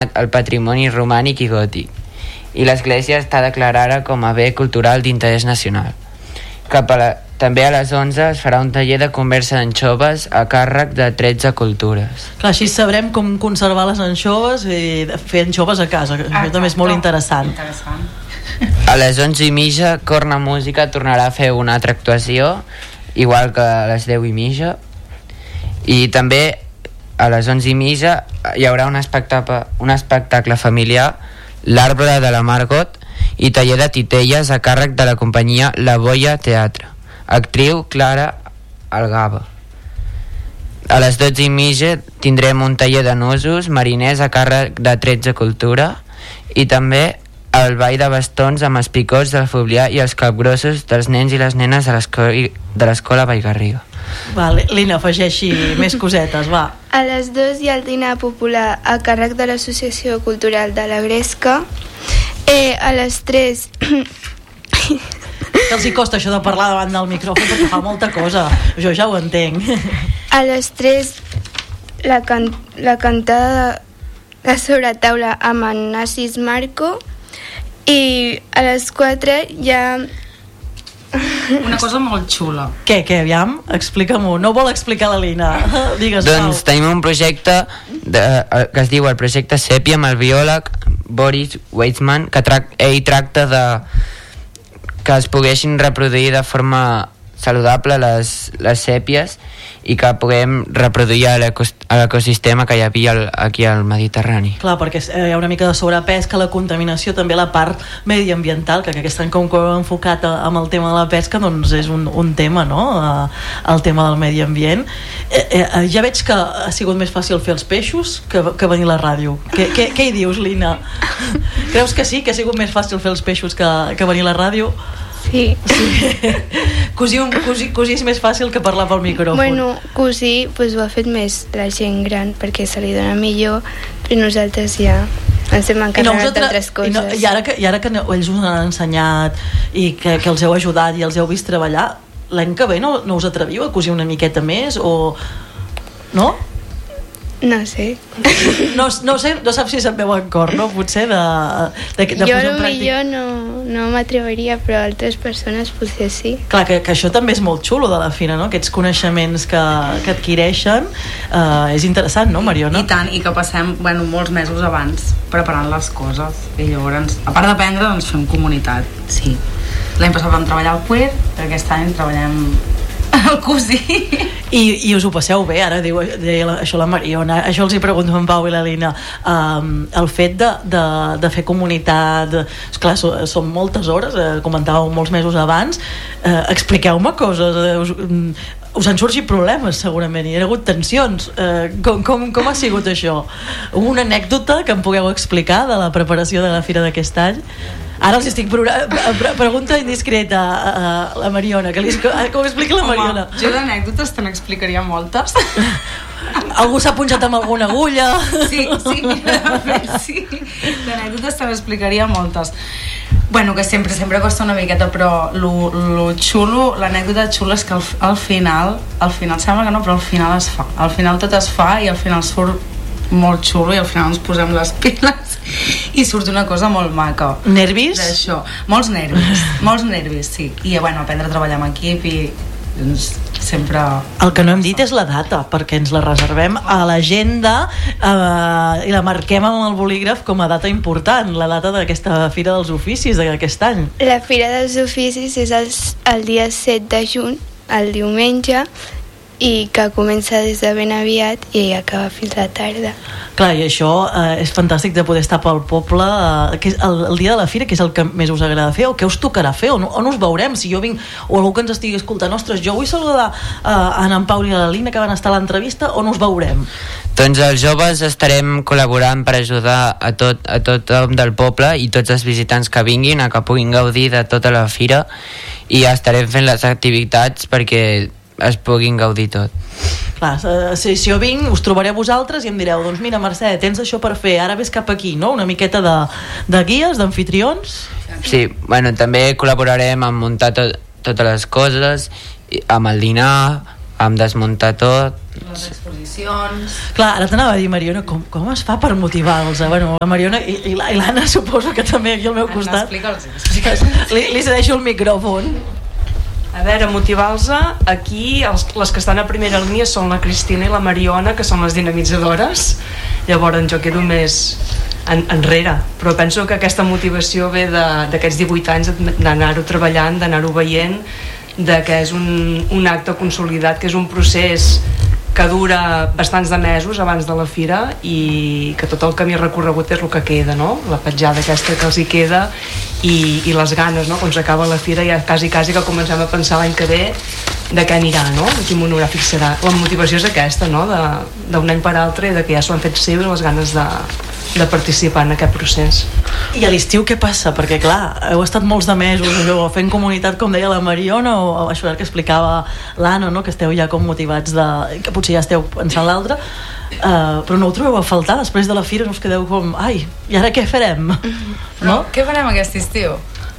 el patrimoni romànic i gòtic, i l'església està declarada com a bé cultural d'interès nacional. També a les 11 es farà un taller de conversa d'anxoves a càrrec de 13 cultures. Clar, així sabrem com conservar les anxoves i fer anxoves a casa, que això també és molt interessant. A les 11:30 Corna Música tornarà a fer una altra actuació, igual que a les 10:30, i també a les 11:30 hi haurà un espectacle familiar, L'Arbre de la Margot, i taller de titelles a càrrec de la companyia La Boia Teatre. Actriu Clara Algaba. A les 12:30 tindrem un taller de nusos mariners a càrrec de 13 Cultura, i també el ball de bastons amb els picots del Foblià i els capgrossos dels nens i les nenes de l'escola Vallgarriga. Vale, Lina, afegeixi més cosetes, va. A les 2 hi ha el dinar popular a càrrec de l'Associació Cultural de la Gresca. A les 3... Que els hi costa això de parlar davant del micròfon perquè fa molta cosa, jo ja ho entenc. A les 3 la cantada de sobretaula amb en Narcís Marco, i a les 4 hi ha una cosa molt xula. Què, aviam? Explica-m'ho. No vol explicar la Lina. Digues, doncs tenim un projecte que es diu el projecte Sèpia, amb el biòleg Boris Weizmann, que ell tracta de que es poguessin reproduir de forma saludable les sèpies i que puguem reproduir l'ecosistema que hi havia aquí al Mediterrani. Clar, perquè hi ha una mica de sobrepesca, la contaminació, també la part mediambiental, que aquest any com que ho hem enfocat amb el tema de la pesca, doncs és un tema, no?, el tema del medi ambient. Ja veig que ha sigut més fàcil fer els peixos que venir a la ràdio. Què hi dius, Lina? Creus que sí, que ha sigut més fàcil fer els peixos que venir a la ràdio? Sí. Cosir és més fàcil que parlar pel micròfon. Bueno, cosir pues, ho ha fet més la gent gran perquè se li dona millor, però nosaltres ja ens hem encarregat d'altres coses. I ara que ells us han ensenyat i que els heu ajudat i els heu vist treballar, l'any que ve no us atreviu a cosir una miqueta més o... no? No sé. No sé, no saps si se'n veu en cor, no? Potser de jo potser no m'atreviria, però altres persones potser sí. Clar, que això també és molt xulo de la fira, no? Aquests coneixements que adquireixen, és interessant, no, Mariona? I tant, i que passem molts mesos abans preparant les coses, i llavors, a part d'aprendre, doncs fem comunitat. Sí. L'any passat vam treballar al cuir, aquest any treballem el cosir. I us ho passeu bé, ara deia això la Mariona, això els hi pregunto a en Pau i la Lina, el fet de fer comunitat, esclar, són moltes hores, comentàveu molts mesos abans, expliqueu-me coses, us han sorgit problemes segurament, hi ha hagut tensions, com ha sigut això? Una anècdota que em pugueu explicar de la preparació de la fira d'aquest any? Ara els estic pregunta indiscreta a la Mariona, que ho expliqui la Mariona. Home, jo d'anècdotes te n'explicaria moltes. Algú s'ha punxat amb alguna agulla? Sí, sí, d'anècdotes te n'explicaria moltes. Bueno, que sempre costa una miqueta, però lo xulo, l'anècdota xula és que al final sembla que no, però al final es fa. Al final tot es fa i al final surt molt xulo i al final ens posem les piles i surt una cosa molt maca. Nervis? D'això. Molts nervis, sí. I aprendre a treballar amb equip i doncs sempre... El que no hem dit és la data, perquè ens la reservem a l'agenda i la marquem amb el bolígraf com a data important, la data d'aquesta Fira dels Oficis d'aquest any. La Fira dels Oficis és el dia 7 de juny, el diumenge, i que comença des de ben aviat i acaba fins la tarda. Clar, i això és fantàstic de poder estar pel poble, que és el dia de la fira, que és el que més us agrada fer, o què us tocarà fer, on us veurem, si jo vinc, o algú que ens estigui escoltant, ostres, jo vull saludar a en Pau i a la Lina que van estar a l'entrevista, on us veurem? Doncs els joves estarem col·laborant per ajudar a tothom del poble i tots els visitants que vinguin a que puguin gaudir de tota la fira, i estarem fent les activitats perquè es puguin gaudir tot. Clar, si jo vinc, us trobaré a vosaltres i em direu, doncs mira Mercè, tens això per fer, ara ves cap aquí, no? Una miqueta de guies, d'amfitrions. Sí, també col·laborarem en muntar totes les coses, amb el dinar, vam desmuntar tot. Les exposicions... Clar, ara t'anava a dir, Mariona, com es fa per motivar-los? Bueno, la Mariona i l'Anna suposo que també aquí al meu costat. Explica'ls. Li cedeixo el micròfon. A veure, motivar-los aquí, les que estan a primera línia són la Cristina i la Mariona, que són les dinamitzadores. Llavors jo quedo més enrere, però penso que aquesta motivació ve d'aquests 18 anys d'anar-ho treballant, d'anar-ho veient, que és un acte consolidat, que és un procés que dura bastants de mesos abans de la fira i que tot el camí recorregut és el que queda, no? La petjada aquesta que els hi queda i les ganes, no? Quan s'acaba la fira ja quasi que comencem a pensar l'any que ve de què anirà, no? De quin monogràfic serà. La motivació és aquesta, no? D'un any per altre i de que ja s'ho han fet seu i les ganes de participar en aquest procés. I a l'estiu què passa? Perquè clar, heu estat molts de mesos allò, fent comunitat, com deia la Mariona, o això que explicava l'Anna, no? Que esteu ja com motivats que potser ja esteu pensant l'altre, però no ho trobeu a faltar després de la fira? No us quedeu com, ai, i ara què farem? No? Què farem aquest estiu?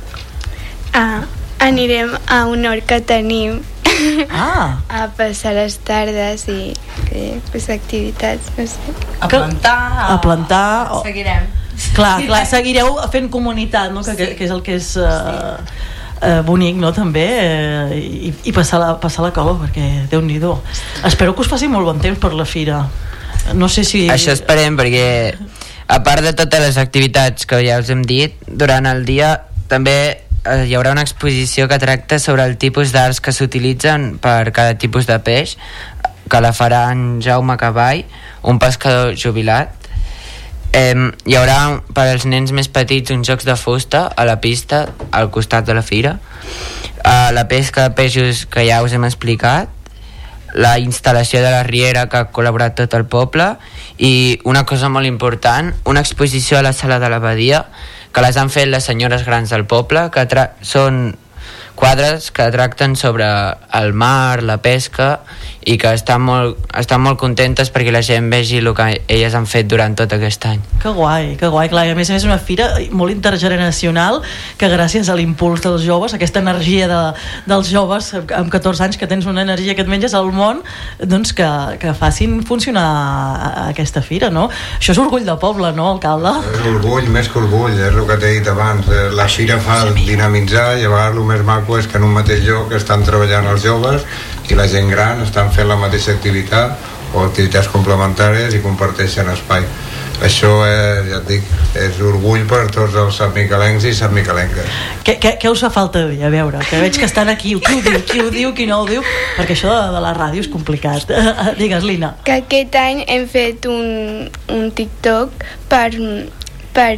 Anirem a un hort que tenim a passar les tardes i fer activitats, no sé. A plantar. Seguirem. Clar, seguireu fent comunitat, no? Que és el que és bonic, no? També i passar la cola, perquè Déu-n'hi-do. Espero que us faci molt bon temps per la fira. No sé si... Això esperem, perquè a part de totes les activitats que ja us hem dit, durant el dia també hi haurà una exposició que tracta sobre el tipus d'arts que s'utilitzen per cada tipus de peix, que la farà en Jaume Cavall, un pescador jubilat. Hi haurà per als nens més petits uns jocs de fusta a la pista al costat de la fira, la pesca de peixos que ja us hem explicat, la instal·lació de la riera que ha col·laborat tot el poble i una cosa molt important, una exposició a la sala de l'abadia que les han fet les senyores grans del poble, que són quadres que tracten sobre el mar, la pesca, i que estan molt contentes perquè la gent vegi el que elles han fet durant tot aquest any. Que guai, clar. I a més és una fira molt intergeneracional que gràcies a l'impuls dels joves, aquesta energia dels joves amb 14 anys que tens una energia que et menges al món, doncs que facin funcionar aquesta fira, no? Això és orgull de poble, no, alcalde? És orgull, més que orgull, és el que t'he dit abans. La fira fa dinamitzar i a vegades el més maco és que en un mateix lloc estan treballant els joves i la gent gran estan fent la mateixa activitat o activitats complementàries i comparteixen espai. Això és, ja et dic, és orgull per tots els santmiquelencs i santmiquelenques. Què us fa falta dir? A veure, que veig que estan aquí, qui ho diu, qui no ho diu, perquè això de la ràdio és complicat. Digues, Lina. Que aquest any hem fet un TikTok per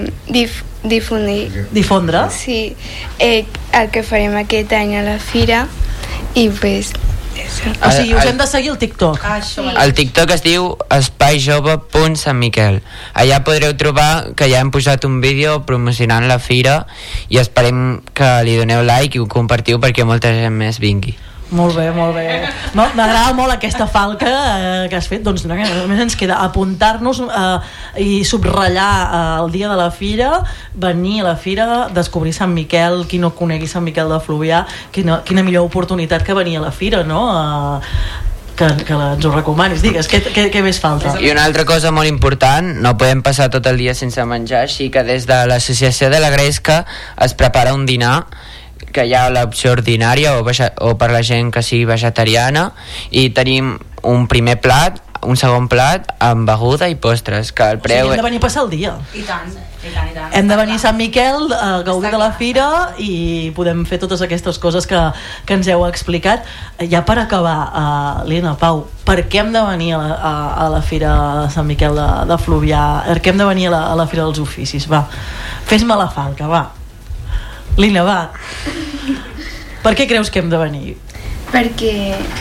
difondre? Sí, el que farem aquest any a la fira i pues eso. O sigui, us hem de seguir el TikTok. El TikTok es diu espaijove.santmiquel. Allà podreu trobar que ja hem posat un vídeo promocionant la fira i esperem que li doneu like i ho compartiu perquè molta gent més vingui. Molt bé. M'agrada molt aquesta falca que has fet. Doncs només ens queda apuntar-nos i subratllar el dia de la fira, venir a la fira, descobrir Sant Miquel. Qui no conegui Sant Miquel de Fluvià, quina millor oportunitat que venir a la fira, no? Que ens ho recomanis. Digues, què més falta? I una altra cosa molt important, no podem passar tot el dia sense menjar, així que des de l'associació de la Gresca es prepara un dinar que hi ha l'opció ordinària o per la gent que sigui vegetariana, i tenim un primer plat, un segon plat amb beguda i postres, que el preu... O sigui, hem de venir a passar el dia. I tant. Hem de venir a Sant Miquel a gaudir de la fira i podem fer totes aquestes coses que ens heu explicat. Ja per acabar, Lina, Pau, per què hem de venir a la fira de Sant Miquel de Fluvià? Per què hem de venir a la fira dels oficis? Va, fes-me la falca, va. Lina, va. Per què creus que hem de venir? Perquè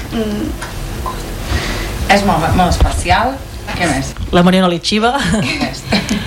és molt especial. Què més? La Mariona li xiva. Què més?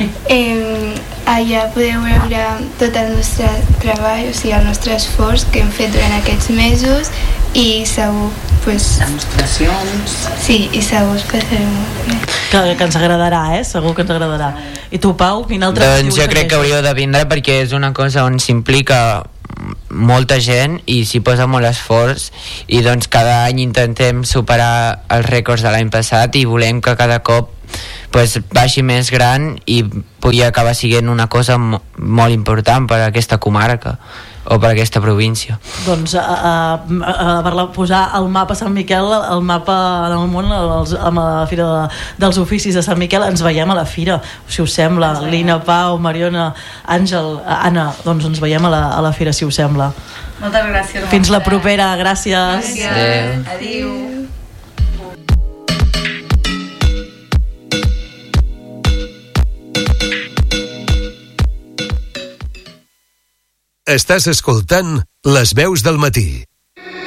Allà podeu veure tot el nostre treball, o sigui, el nostre esforç que hem fet durant aquests mesos, i segur demostracions. Sí, i segur us passarem molt bé. Que ens agradarà, segur que ens agradarà. I tu, Pau, quin altre Doncs jo crec que hauríeu de vindre perquè és una cosa on s'implica molta gent i s'hi posa molt esforç, i doncs cada any intentem superar els rècords de l'any passat i volem que cada cop pues, baixi més gran i pugui acabar sent una cosa molt important per a aquesta comarca o per a aquesta província. Doncs per posar el mapa Sant Miquel, el mapa en el món, amb la Fira dels Oficis de Sant Miquel, ens veiem a la fira, si us sembla. Lina, Pau, Mariona, Àngel, Anna, doncs ens veiem a la fira, si us sembla. Moltes gràcies. Fins la propera, gràcies. Adéu. Estàs escoltant Les Veus del Matí.